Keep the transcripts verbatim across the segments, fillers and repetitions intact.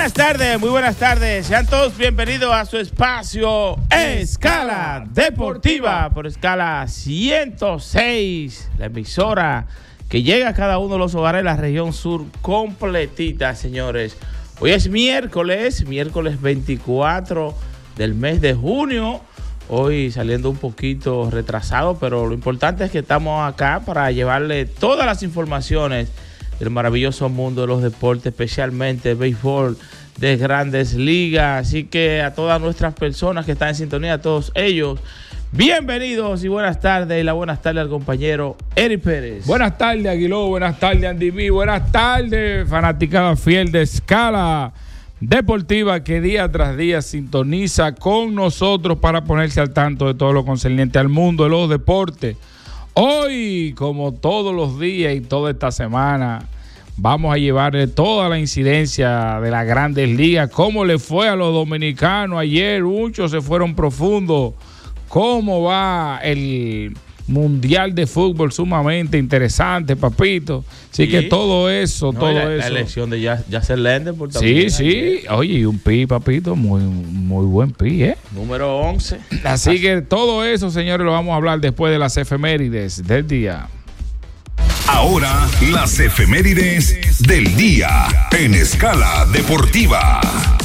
Buenas tardes, muy buenas tardes. Sean todos bienvenidos a su espacio Escala Deportiva por Escala ciento seis, la emisora que llega a cada uno de los hogares de la región sur completita, señores. Hoy es miércoles, miércoles veinticuatro del mes de junio. Hoy saliendo un poquito retrasado, pero lo importante es que estamos acá para llevarle todas las informaciones del maravilloso mundo de los deportes, especialmente el béisbol de Grandes Ligas. Así que a todas nuestras personas que están en sintonía, a todos ellos, bienvenidos y buenas tardes. Y la buenas tardes al compañero Eri Pérez. Buenas tardes, Aguiló. Buenas tardes, Andy B. Buenas tardes, fanaticada fiel de Escala Deportiva, que día tras día sintoniza con nosotros para ponerse al tanto de todo lo concerniente al mundo de los deportes. Hoy, como todos los días y toda esta semana, vamos a llevarle toda la incidencia de las Grandes Ligas, cómo le fue a los dominicanos ayer, muchos se fueron profundos, cómo va el Mundial de Fútbol, sumamente interesante, papito. Así sí. que todo eso, no, todo la, eso. La elección de Yasser Lender por también. Sí, sí. Ayer. Oye, y un pi, papito, muy, muy buen pi, ¿eh? Número once. Así que todo eso, señores, lo vamos a hablar después de las efemérides del día. Ahora, las efemérides del día en Escala Deportiva.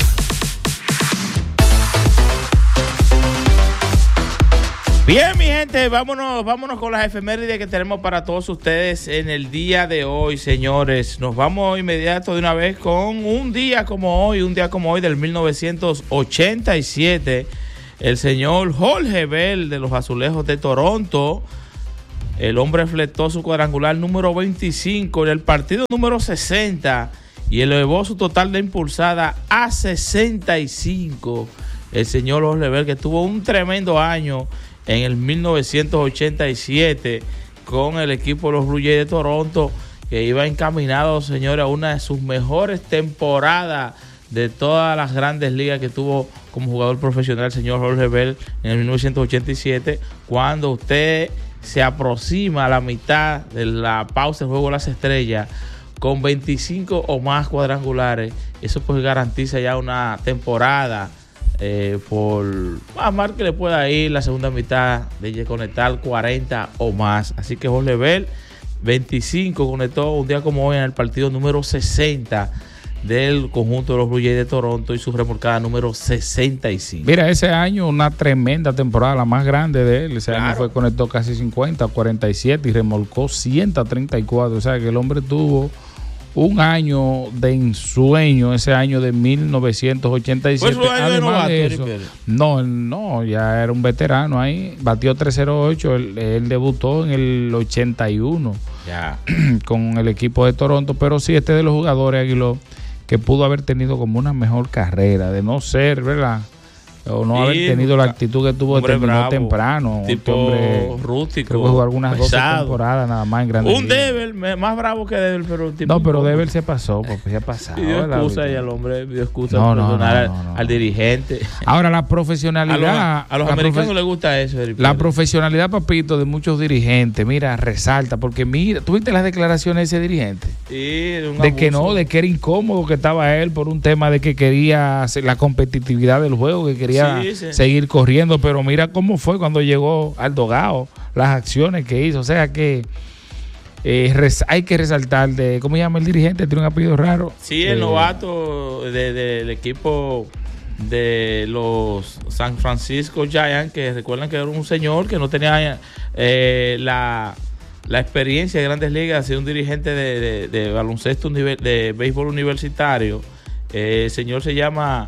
Bien, mi gente, vámonos, vámonos con las efemérides que tenemos para todos ustedes en el día de hoy, señores. Nos vamos inmediato de una vez con un día como hoy, un día como hoy del mil novecientos ochenta y siete. El señor Jorge Bell de los Azulejos de Toronto, el hombre fletó su cuadrangular número veinticinco en el partido número sesenta y elevó su total de impulsada a sesenta y cinco. El señor Jorge Bell, que tuvo un tremendo año en el mil novecientos ochenta y siete con el equipo de los Blue Jays de Toronto, que iba encaminado, señores, a una de sus mejores temporadas de todas las Grandes Ligas que tuvo como jugador profesional el señor Jorge Bell en el mil novecientos ochenta y siete. Cuando usted se aproxima a la mitad de la pausa del Juego de las Estrellas con veinticinco o más cuadrangulares, eso pues garantiza ya una temporada Eh, por más mal que le pueda ir la segunda mitad de conectar cuarenta o más. Así que Jorge Bell, veinticinco, conectó un día como hoy en el partido número sesenta del conjunto de los Blue Jays de Toronto y su remolcada número sesenta y cinco. Mira, ese año una tremenda temporada, la más grande de él. Ese claro. año fue, conectó casi cincuenta, cuarenta y siete y remolcó ciento treinta y cuatro. O sea que el hombre tuvo un año de ensueño, ese año de mil novecientos ochenta y siete. ¿Fue su año de novato, de eso, no, no, ya era un veterano ahí. Batió tres cero ocho. Él, él debutó en el ochenta y uno ya. con el equipo de Toronto. Pero sí, este de los jugadores, Aguiló, que pudo haber tenido como una mejor carrera, de no ser, ¿verdad? O no sí, haber tenido la actitud que tuvo de terminar temprano. Tipo hombre rústico. Creo que jugó algunas pesado. doce temporadas nada más en Grandes Un Devil, más bravo que Devil, pero tipo. No, pero Devil se pasó, porque se ha pasado. Pidió excusa y al hombre pidió excusa no, por no, perdonar no, no, no, al dirigente. Ahora, la profesionalidad. A los, a los americanos profe- les gusta eso, Eric. La profesionalidad, papito, de muchos dirigentes, mira, resalta, porque mira, ¿tú viste las declaraciones de ese dirigente? Sí, de un De abuso. que no, de que era incómodo que estaba él por un tema de que quería hacer la competitividad del juego, que quería sí, sí. seguir ir corriendo, pero mira cómo fue cuando llegó al dogado, las acciones que hizo, o sea que eh, res, hay que resaltar de, ¿cómo se llama el dirigente? Tiene un apellido raro. Sí, el eh, novato de, de, del equipo de los San Francisco Giants, que recuerdan que era un señor que no tenía eh, la, la experiencia de Grandes Ligas, de un dirigente de, de, de baloncesto, de, de béisbol universitario. Eh, el señor se llama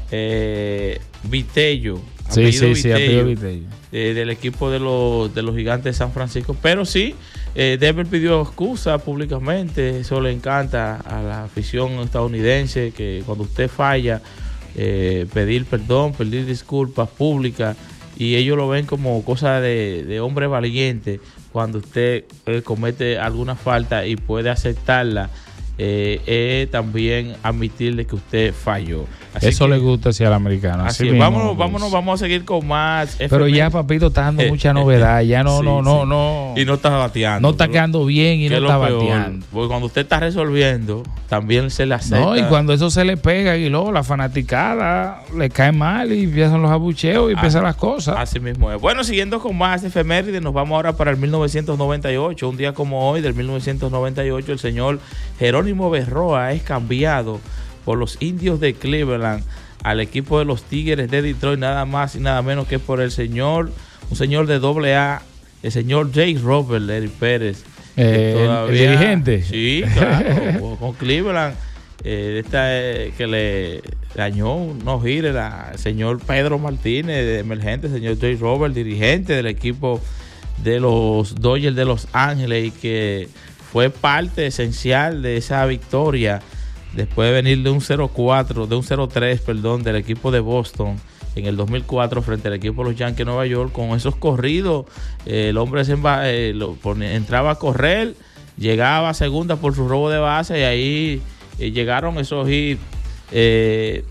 eh, Vitello. Sí, sí, sí, apellido Vitello. Eh, del equipo de los, de los Gigantes de San Francisco. Pero sí, eh, Devil pidió excusa públicamente. Eso le encanta a la afición estadounidense, que cuando usted falla, eh, pedir perdón, pedir disculpas públicas. Y ellos lo ven como cosa de, de hombre valiente cuando usted eh, comete alguna falta y puede aceptarla eh, eh, también admitirle que usted falló. Así Eso que, le gusta hacia el americano. Así, así es, mismo, vámonos, pues. vámonos, vamos a seguir con más. Pero ya Papito está dando mucha novedad, ya no, Sí, no, no, sí. no. Y no está bateando. No está quedando bien y no está bateando. Porque cuando usted está resolviendo, también se le acepta. No, y cuando eso se le pega y luego la fanaticada le cae mal y empiezan los abucheos y empiezan las cosas. Así mismo es. Bueno, siguiendo con más efemérides, nos vamos ahora para el mil novecientos noventa y ocho. Un día como hoy, del mil novecientos noventa y ocho, el señor Jerónimo Berroa es cambiado por los Indios de Cleveland al equipo de los Tigres de Detroit, nada más y nada menos que por el señor, un señor de doble A, el señor Jake Robert, Eric Pérez. Eh, todavía, el, el dirigente. Sí, claro, con Cleveland. Eh, esta eh, que le dañó unos gires al señor Pedro Martínez, de emergente, el señor Jake Robert, dirigente del equipo de los Dodgers de Los Ángeles, y que fue parte esencial de esa victoria después de venir de un cero cuatro, de un cero tres, perdón, del equipo de Boston en el dos mil cuatro frente al equipo de los Yankees de Nueva York. Con esos corridos, eh, el hombre se enva, eh, lo pone, entraba a correr, llegaba a segunda por su robo de base, y ahí eh, llegaron esos hits eh,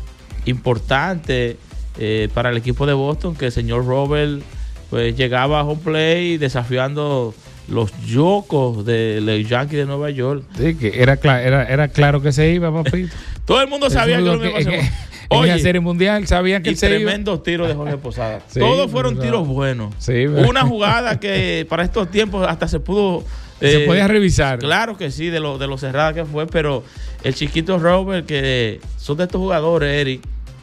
importantes eh, para el equipo de Boston, que el señor Robert pues llegaba a home play desafiando los yocos de los Yankees de Nueva York. Sí, que era, cl- era, era claro que se iba, Papito. Todo el mundo sabía que, que lo iba a hacer. En, Oye, en la Serie Mundial sabían que y él se iba. tremendos tiros de Jorge Posada. Sí, todos fueron verdad. tiros buenos. Sí, Hubo una jugada que para estos tiempos hasta se pudo se eh, podía revisar. Claro que sí, de lo, de lo cerrada que fue, pero el chiquito Robert, que son de estos jugadores, Eric,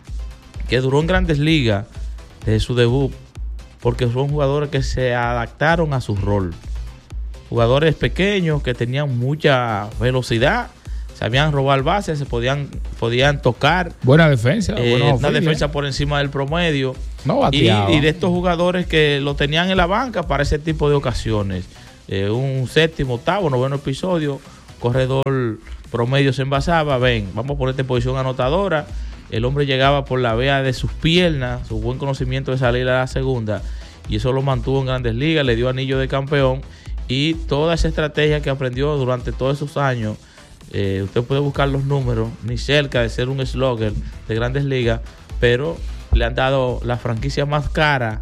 que duró en Grandes Ligas desde su debut, porque son jugadores que se adaptaron a su rol. Jugadores pequeños que tenían mucha velocidad, sabían robar bases, se podían, podían tocar. Buena defensa. Eh, buena una ofilia. defensa por encima del promedio. No y, bateaba. y de estos jugadores que lo tenían en la banca para ese tipo de ocasiones. Eh, un séptimo, octavo, noveno episodio, corredor promedio se envasaba. Ven, vamos a ponerte en posición anotadora. El hombre llegaba por la vea de sus piernas, su buen conocimiento de salir a la segunda, y eso lo mantuvo en Grandes Ligas, le dio anillo de campeón. Y toda esa estrategia que aprendió durante todos esos años, eh, usted puede buscar los números, ni cerca de ser un slugger de Grandes Ligas, pero le han dado la franquicia más cara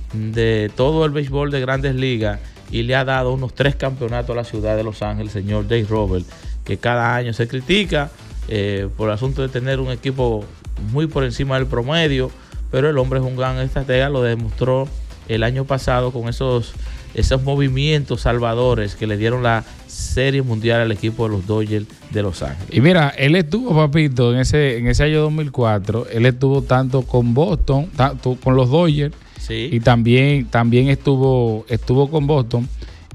de todo el béisbol de Grandes Ligas, y le ha dado unos tres campeonatos a la ciudad de Los Ángeles, el señor Jake Robert, que cada año se critica eh, por el asunto de tener un equipo muy por encima del promedio, pero el hombre es un gran estratega, lo demostró el año pasado con esos esos movimientos salvadores que le dieron la Serie Mundial al equipo de los Dodgers de Los Ángeles. Y mira, él estuvo, Papito, en ese en ese año dos mil cuatro, él estuvo tanto con Boston, tanto con los Dodgers, Sí. y también también estuvo estuvo con Boston.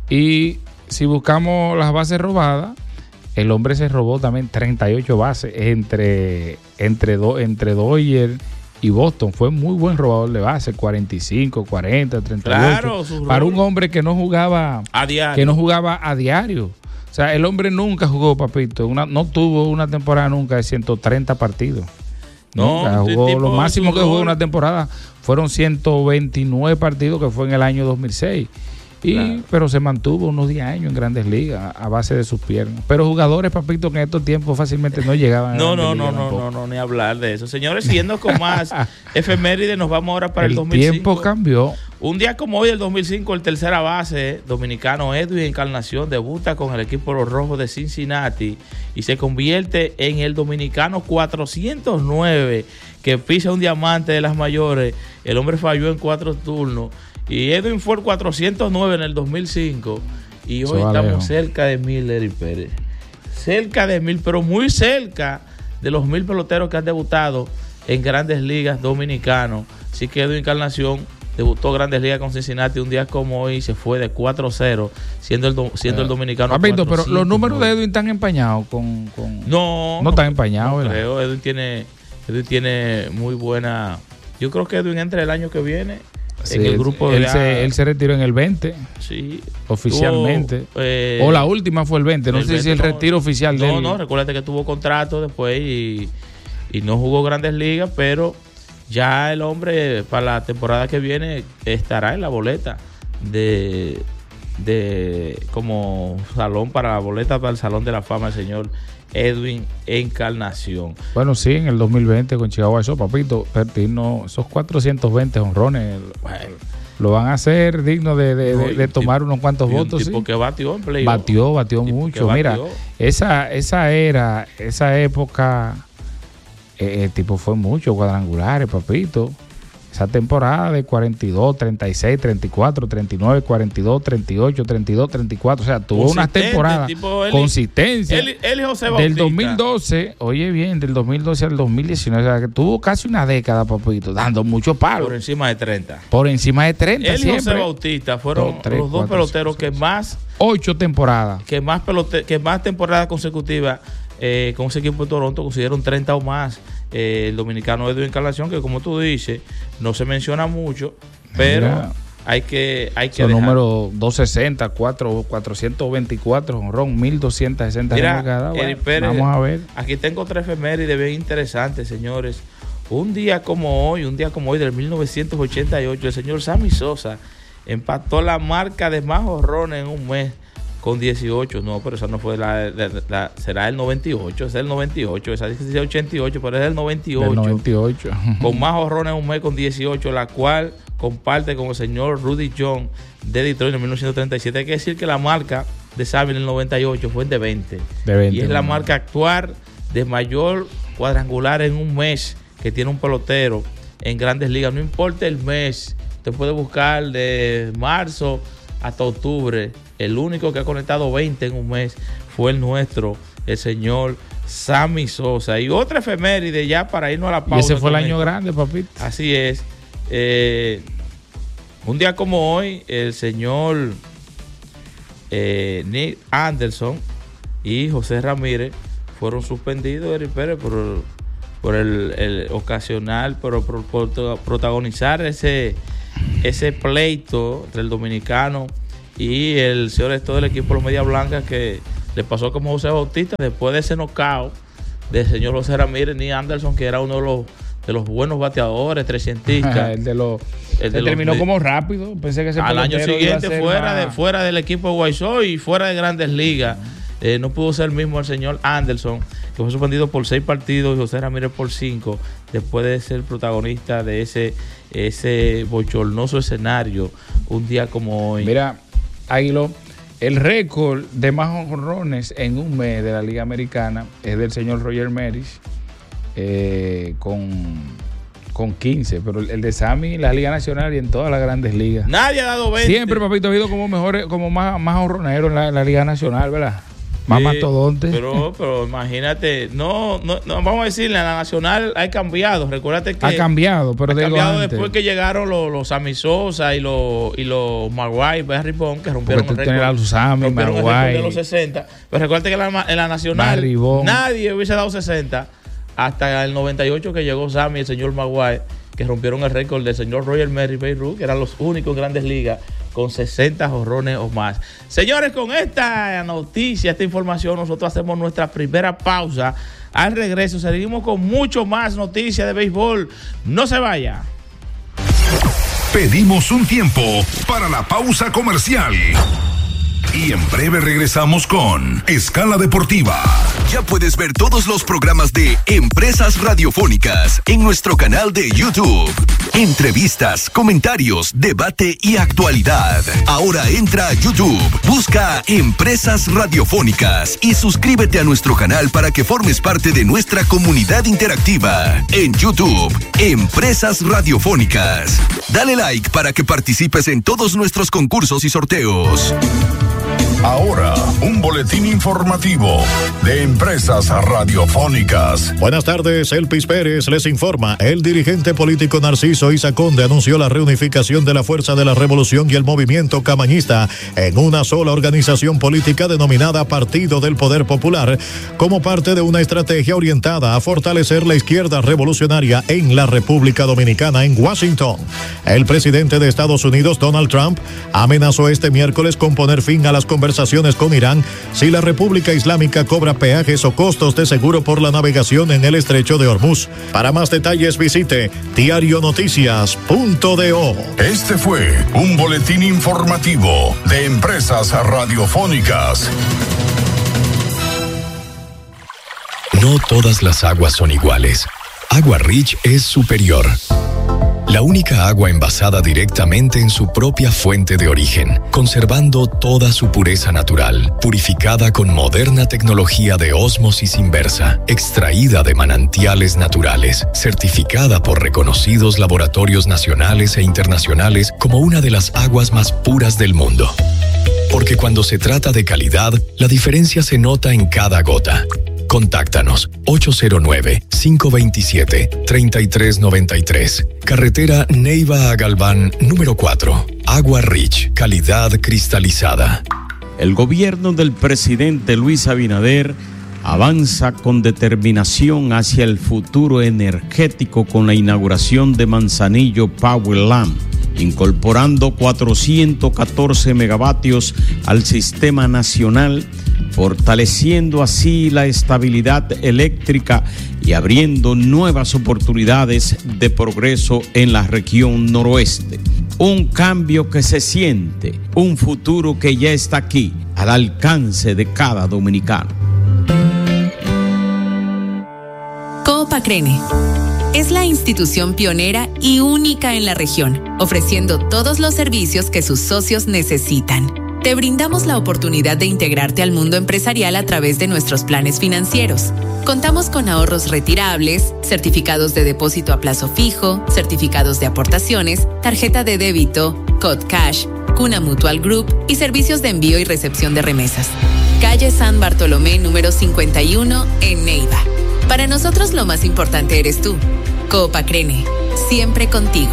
Y si buscamos las bases robadas, el hombre se robó también treinta y ocho bases entre entre do, entre Dodgers y Boston. Fue muy buen robador de bases, cuarenta y cinco, cuarenta, treinta y ocho. Claro, su para rol un hombre que no jugaba a diario. que no jugaba a diario. O sea, el hombre nunca jugó, Papito, una, no tuvo una temporada nunca de ciento treinta partidos. No, Nunca este jugó, tipo lo de máximo su que jugó rol. una temporada fueron ciento veintinueve partidos, que fue en el año dos mil seis. Y, Claro. Pero se mantuvo unos diez años en Grandes Ligas a base de sus piernas. Pero jugadores, Papito, que en estos tiempos fácilmente no llegaban a No, Grandes no, no, Ligas no, tampoco. no, no, ni hablar de eso. Señores, siguiendo con más efemérides, nos vamos ahora para el, El dos mil cinco. tiempo cambió. Un día como hoy, el dos mil cinco, el tercera base dominicano Edwin Encarnación debuta con el equipo de los Rojos de Cincinnati y se convierte en el dominicano cuatrocientos nueve que pisa un diamante de las mayores. El hombre falló en cuatro turnos y Edwin fue el cuatrocientos nueve en el dos mil cinco, y hoy Eso estamos Alejo. cerca de mil, Eric Pérez. Cerca de mil, pero muy cerca de los mil peloteros que han debutado en Grandes Ligas dominicanos. Así que Edwin Encarnación debutó Grandes Ligas con Cincinnati un día como hoy y se fue de cuatro cero, siendo el, do- siendo el dominicano. Papito, pero los cuatrocientos números de nueve. Edwin están empañados con, con... No, No están empañados, no ¿verdad? creo. Edwin tiene, Edwin tiene muy buena. Yo creo que Edwin entra el año que viene Sí, en el grupo él, de. se, él se retiró en el veinte, Sí. oficialmente. Tuvo, eh, o la última fue el veinte. No el sé si el veinte no- retiro oficial de No, él. no, recuérdate que tuvo contrato después y, y no jugó Grandes Ligas, pero ya el hombre para la temporada que viene estará en la boleta de, de como salón para la boleta para el Salón de la Fama el señor Edwin Encarnación. Bueno, sí, en el dos mil veinte con Chicago White Sox, papito, Pertino, esos cuatrocientos veinte honrones, bueno, lo van a hacer digno de, de, de, de tomar tipo, unos cuantos un votos. Tipo sí. que batió en playoff. Batió, batió mucho. Batió. Mira, esa, esa era, esa época, eh, el tipo fue mucho cuadrangulares, papito. Esa temporada de cuarenta y dos, treinta y seis, treinta y cuatro, treinta y nueve, cuarenta y dos, treinta y ocho, treinta y dos, treinta y cuatro. O sea, tuvo unas temporadas consistencia. Él, él y José Bautista. Del dos mil doce, oye bien, del dos mil doce al dos mil diecinueve, o sea, que tuvo casi una década, papito, dando mucho palo. Por encima de treinta. Por encima de treinta Él y siempre. José Bautista fueron dos, tres, los dos cuatro, peloteros cinco, que más... Ocho temporadas. Que más, pelote, que más temporadas consecutivas eh, con ese equipo de Toronto consiguieron treinta o más. Eh, el dominicano Edwin Encarnación, que como tú dices, no se menciona mucho, pero Mira, hay que hay que dejar. Número doscientos sesenta, cuatro, cuatrocientos veinticuatro, honrón, mil doscientos sesenta. Mira, bueno, Eric Pérez, vamos a ver. Aquí tengo tres efemérides bien interesantes, señores. Un día como hoy, un día como hoy del mil novecientos ochenta y ocho, el señor Sammy Sosa empató la marca de más honrones en un mes con dieciocho. No, pero esa no fue la, la, la, la será el noventa y ocho, es el noventa y ocho, esa dice ochenta y ocho, pero es el noventa y ocho. El noventa y ocho. Con más honrones en un mes con dieciocho, la cual comparte con el señor Rudy John de Detroit en mil novecientos treinta y siete. Hay que decir que la marca de Sammy en el noventa y ocho fue de veinte. De veinte. Y es la marca actual de mayor cuadrangular en un mes que tiene un pelotero en Grandes Ligas. No importa el mes, usted puede buscar de marzo hasta octubre. El único que ha conectado veinte en un mes fue el nuestro, el señor Sammy Sosa. Y otra efeméride ya para irnos a la pausa. Y ese fue el año grande, papito. Así es. Eh, un día como hoy, el señor eh, Nick Anderson y José Ramírez fueron suspendidos, Eric Pérez, por, por el, el ocasional, pero por, por, por protagonizar ese, ese pleito entre el dominicano y el señor esto del equipo de los Medias Blancas, que le pasó como José Bautista después de ese knockout del señor José Ramírez. Ni Anderson, que era uno de los de los buenos bateadores, trescientistas. el de los el de terminó los, como rápido. Pensé que ese al año siguiente fuera más... de fuera del equipo de White Sox y fuera de Grandes Ligas. Eh, no pudo ser el mismo el señor Anderson, que fue suspendido por seis partidos, y José Ramírez por cinco, después de ser protagonista de ese ese bochornoso escenario un día como hoy. Mira, Águilo, el récord de más honrones en un mes de la Liga Americana es del señor Roger Maris, eh, con, con quince, pero el, el de Sammy en la Liga Nacional y en todas las Grandes Ligas. Nadie ha dado veinte. Siempre, papito, ha habido como mejores, como más, más honroneros en la, en la Liga Nacional, ¿verdad? Más sí, mastodonte. Pero, pero imagínate, no, no, no, vamos a decirle, la Nacional ha cambiado. Recuérdate que ha cambiado, pero ha digo cambiado antes. Después que llegaron los, los Sammy Sosa y los y los Maguire, Barry Bond, que rompieron el récord. A los Sammy, rompieron el récord de los sesenta. Pero recuérdate que en la, en la Nacional nadie hubiese dado sesenta hasta el noventa y ocho, que llegó Sammy y el señor Maguire, que rompieron el récord del señor Roger Maris, Babe Ruth, que eran los únicos en Grandes Ligas con sesenta jonrones o más. Señores, con esta noticia, esta información, nosotros hacemos nuestra primera pausa. Al regreso seguimos con mucho más noticias de béisbol. No se vaya. Pedimos un tiempo para la pausa comercial. Y en breve regresamos con Escala Deportiva. Ya puedes ver todos los programas de Empresas Radiofónicas en nuestro canal de YouTube. Entrevistas, comentarios, debate y actualidad. Ahora entra a YouTube, busca Empresas Radiofónicas y suscríbete a nuestro canal para que formes parte de nuestra comunidad interactiva. En YouTube, Empresas Radiofónicas. Dale like para que participes en todos nuestros concursos y sorteos. Ahora, un boletín informativo de Empresas Radiofónicas. Buenas tardes, Elpis Pérez les informa. El dirigente político Narciso Isa Conde anunció la reunificación de la Fuerza de la Revolución y el Movimiento Camañista en una sola organización política denominada Partido del Poder Popular, como parte de una estrategia orientada a fortalecer la izquierda revolucionaria en la República Dominicana. En Washington, el presidente de Estados Unidos, Donald Trump, amenazó este miércoles con poner fin a las conversaciones conversaciones con Irán si la República Islámica cobra peajes o costos de seguro por la navegación en el estrecho de Hormuz. Para más detalles visite diario noticias punto do. Este fue un boletín informativo de Empresas Radiofónicas. No todas las aguas son iguales. Agua Rich es superior. La única agua envasada directamente en su propia fuente de origen, conservando toda su pureza natural, purificada con moderna tecnología de ósmosis inversa, extraída de manantiales naturales, certificada por reconocidos laboratorios nacionales e internacionales como una de las aguas más puras del mundo. Porque cuando se trata de calidad, la diferencia se nota en cada gota. Contáctanos ocho cero nueve, cinco dos siete, tres tres nueve tres. Carretera Neiva a Galván, número cuatro. Agua Rich, calidad cristalizada. El gobierno del presidente Luis Abinader avanza con determinación hacia el futuro energético con la inauguración de Manzanillo Powerland, incorporando cuatrocientos catorce megavatios al sistema nacional, fortaleciendo así la estabilidad eléctrica y abriendo nuevas oportunidades de progreso en la región noroeste. Un cambio que se siente, un futuro que ya está aquí, al alcance de cada dominicano. Coopacrene es la institución pionera y única en la región, ofreciendo todos los servicios que sus socios necesitan. Te brindamos la oportunidad de integrarte al mundo empresarial a través de nuestros planes financieros. Contamos con ahorros retirables, certificados de depósito a plazo fijo, certificados de aportaciones, tarjeta de débito, Code Cash, Cuna Mutual Group y servicios de envío y recepción de remesas. Calle San Bartolomé número cincuenta y uno en Neiva. Para nosotros lo más importante eres tú. Coopacrene, siempre contigo.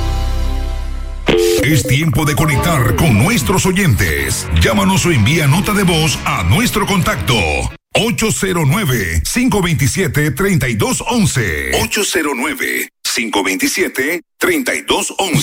Es tiempo de conectar con nuestros oyentes. Llámanos o envía nota de voz a nuestro contacto ocho cero nueve, cinco dos siete, tres dos uno uno. ocho cero nueve, cinco dos siete, tres dos uno uno.